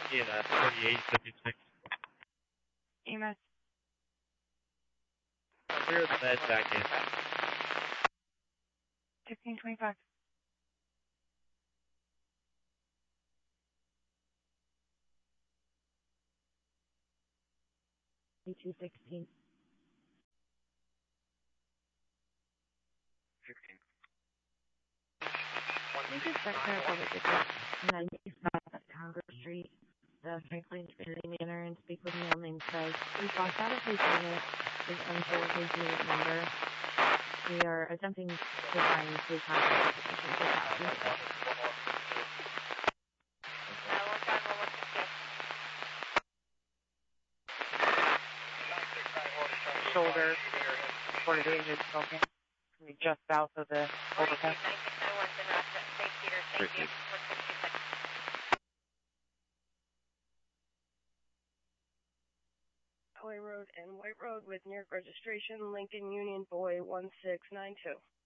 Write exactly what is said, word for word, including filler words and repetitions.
E M S thirty-eight fifty-six. E M S. Clear the med back in. sixteen twenty-five. two sixteen. sixteen. We just got clear public address ninety-five Congress Street, the Franklin Trinity Manor, and speak with male named Craig. We lost out of his unit, is unsure of his unit number. We are attempting to find his contact information for that. Shoulder, quarter to engine smoking. Just south of the overpass. Highway Road and White Road with New York registration, Lincoln Union Boy one six nine two.